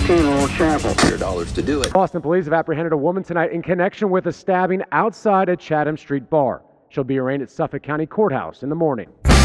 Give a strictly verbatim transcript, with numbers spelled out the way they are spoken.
sixteen Old Chapel. one hundred dollars to do it. Boston police have apprehended a woman tonight in connection with a stabbing outside a Chatham Street bar. She'll be arraigned at Suffolk County Courthouse in the morning.